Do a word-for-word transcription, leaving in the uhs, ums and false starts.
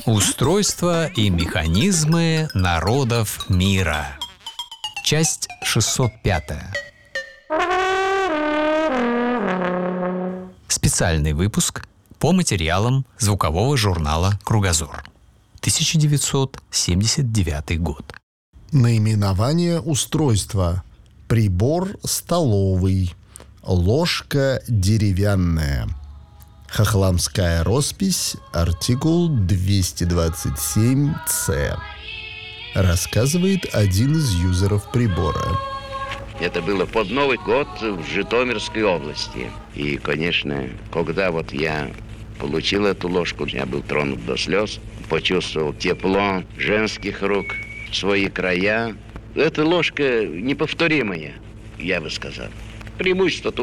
Устройство и механизмы народов мира. Часть шестьсот пятая. Специальный выпуск по материалам звукового журнала «Кругозор». тысяча девятьсот семьдесят девятый год. Наименование устройства: прибор столовый, ложка деревянная. Хохломская роспись, артикул двести двадцать семь С. Рассказывает один из юзеров прибора. Это было под Новый год в Житомирской области. И, конечно, когда вот я получил эту ложку, я был тронут до слез, почувствовал тепло женских рук, свои края. Эта ложка неповторимая, я бы сказал. Преимущество